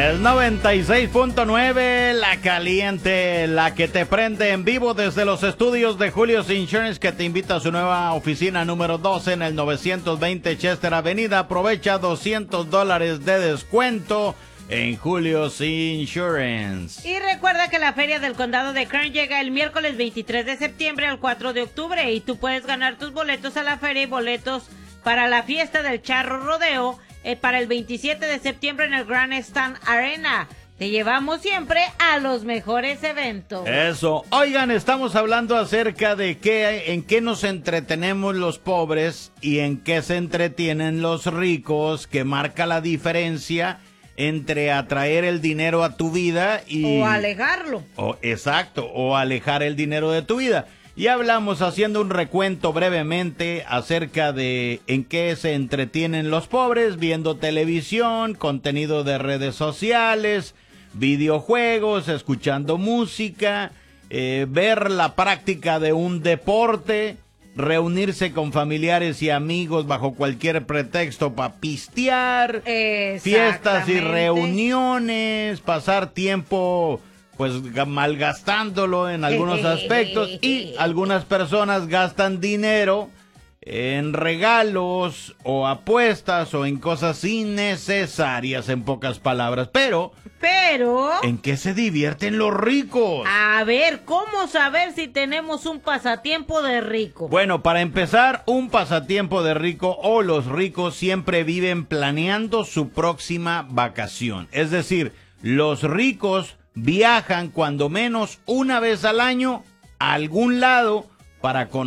El 96.9, la caliente, la que te prende en vivo desde los estudios de Julio's Insurance, que te invita a su nueva oficina número 12 en el 920 Chester Avenida. Aprovecha $200 de descuento en Julio's Insurance. Y recuerda que la Feria del Condado de Kern llega el miércoles 23 de septiembre al 4 de octubre y tú puedes ganar tus boletos a la feria y boletos para la fiesta del Charro Rodeo para el 27 de septiembre en el Grand Stand Arena. Te llevamos siempre a los mejores eventos. Eso. Oigan, estamos hablando acerca de en qué nos entretenemos los pobres y en qué se entretienen los ricos, que marca la diferencia entre atraer el dinero a tu vida y... o alejarlo. Exacto, o alejar el dinero de tu vida. Y hablamos, haciendo un recuento brevemente, acerca de en qué se entretienen los pobres: viendo televisión, contenido de redes sociales, videojuegos, escuchando música, ver la práctica de un deporte, reunirse con familiares y amigos bajo cualquier pretexto para pistear, fiestas y reuniones, pasar tiempo pues malgastándolo en algunos aspectos, y algunas personas gastan dinero en regalos o apuestas o en cosas innecesarias, en pocas palabras. Pero ¿en qué se divierten los ricos? A ver, ¿cómo saber si tenemos un pasatiempo de rico? Bueno, para empezar, un pasatiempo de rico, o los ricos siempre viven planeando su próxima vacación. Es decir, los ricos viajan cuando menos una vez al año a algún lado para conocer